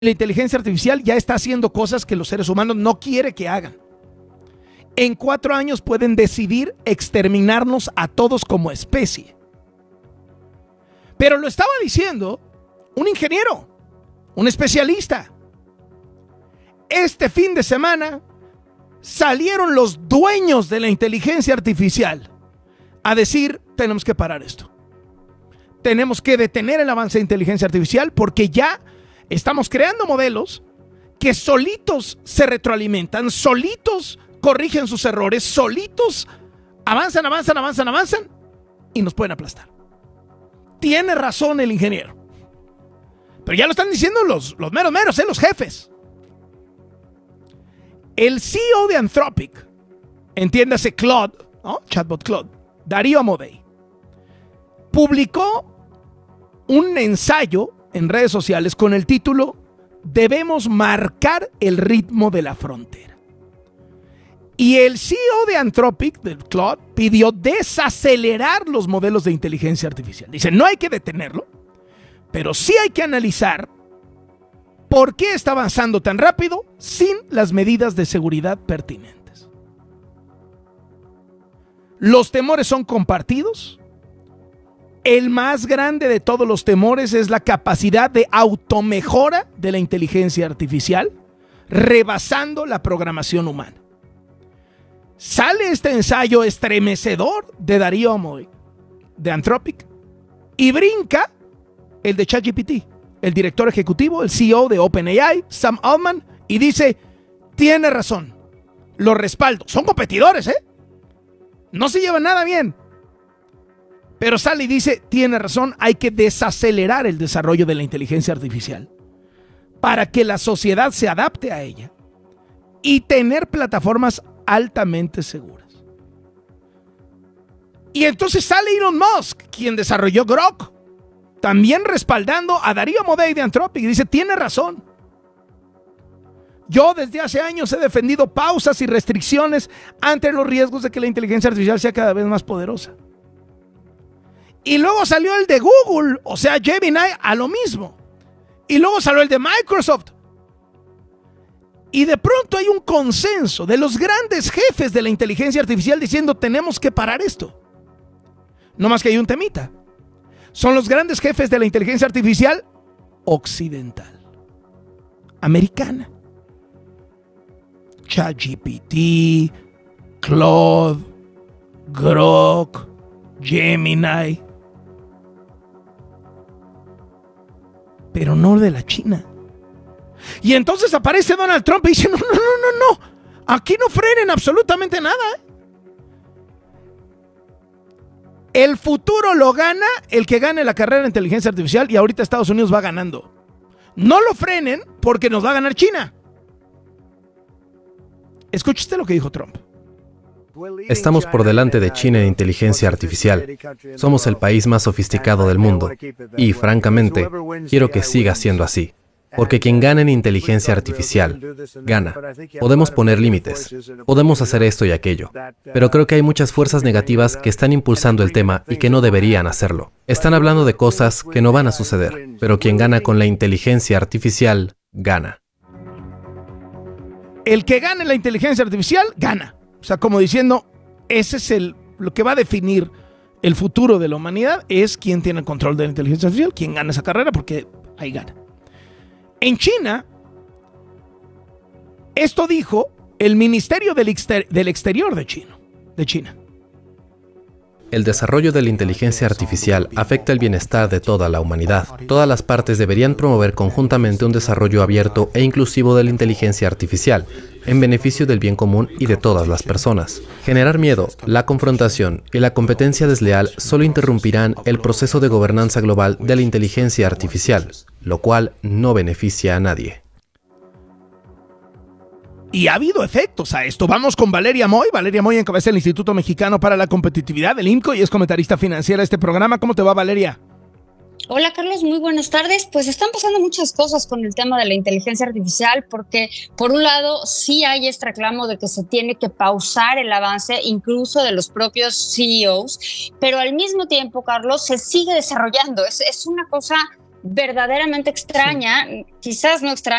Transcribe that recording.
La inteligencia artificial ya está haciendo cosas que los seres humanos no quieren que hagan. En 4 años pueden decidir exterminarnos a todos como especie. Pero lo estaba diciendo un ingeniero, un especialista. Este fin de semana salieron los dueños de la inteligencia artificial a decir, tenemos que parar esto. Tenemos que detener el avance de inteligencia artificial porque ya estamos creando modelos que solitos se retroalimentan, solitos corrigen sus errores, solitos avanzan y nos pueden aplastar. Tiene razón el ingeniero. Pero ya lo están diciendo los meros, los jefes. El CEO de Anthropic, entiéndase Claude, ¿no? Chatbot Claude, Darío Amodei, publicó un ensayo en redes sociales con el título "Debemos marcar el ritmo de la frontera". Y el CEO de Anthropic, del Claude, pidió desacelerar los modelos de inteligencia artificial. Dice, no hay que detenerlo, pero sí hay que analizar por qué está avanzando tan rápido sin las medidas de seguridad pertinentes. Los temores son compartidos. El más grande de todos los temores es la capacidad de automejora de la inteligencia artificial, rebasando la programación humana. Sale este ensayo estremecedor de Darío Amodei, de Anthropic, y brinca el de ChatGPT, el director ejecutivo, el CEO de OpenAI, Sam Altman, y dice, tiene razón, lo respaldo. Son competidores, no se llevan nada bien. Pero sale y dice, tiene razón, hay que desacelerar el desarrollo de la inteligencia artificial para que la sociedad se adapte a ella y tener plataformas altamente seguras. Y entonces sale Elon Musk, quien desarrolló Grok, también respaldando a Darío Amodei de Anthropic, y dice, tiene razón. Yo desde hace años he defendido pausas y restricciones ante los riesgos de que la inteligencia artificial sea cada vez más poderosa. Y luego salió el de Google, o sea, Gemini, a lo mismo. Y luego salió el de Microsoft. Y de pronto hay un consenso de los grandes jefes de la inteligencia artificial diciendo, tenemos que parar esto. No más que hay un temita. Son los grandes jefes de la inteligencia artificial occidental, americana. ChatGPT, Claude, Grok, Gemini. Pero no de la China. Y entonces aparece Donald Trump y dice, no, aquí no frenen absolutamente nada. El futuro lo gana el que gane la carrera de inteligencia artificial, y ahorita Estados Unidos va ganando. No lo frenen porque nos va a ganar China. Escuche lo que dijo Trump. Estamos por delante de China en inteligencia artificial. Somos el país más sofisticado del mundo. Y, francamente, quiero que siga siendo así. Porque quien gana en inteligencia artificial, gana. Podemos poner límites. Podemos hacer esto y aquello. Pero creo que hay muchas fuerzas negativas que están impulsando el tema y que no deberían hacerlo. Están hablando de cosas que no van a suceder. Pero quien gana con la inteligencia artificial, gana. El que gane la inteligencia artificial, gana. O sea, como diciendo, ese es lo que va a definir el futuro de la humanidad, es quién tiene el control de la inteligencia artificial, quién gana esa carrera, porque ahí gana. En China, esto dijo el Ministerio del Exterior de China. El desarrollo de la inteligencia artificial afecta el bienestar de toda la humanidad. Todas las partes deberían promover conjuntamente un desarrollo abierto e inclusivo de la inteligencia artificial, en beneficio del bien común y de todas las personas. Generar miedo, la confrontación y la competencia desleal solo interrumpirán el proceso de gobernanza global de la inteligencia artificial, lo cual no beneficia a nadie. Y ha habido efectos a esto. Vamos con Valeria Moy. Valeria Moy encabeza el Instituto Mexicano para la Competitividad, el IMCO, y es comentarista financiera de este programa. ¿Cómo te va, Valeria? Hola, Carlos, muy buenas tardes. Pues están pasando muchas cosas con el tema de la inteligencia artificial, porque por un lado sí hay este reclamo de que se tiene que pausar el avance incluso de los propios CEOs, pero al mismo tiempo, Carlos, se sigue desarrollando. Es una cosa verdaderamente extraña, quizás no extraña,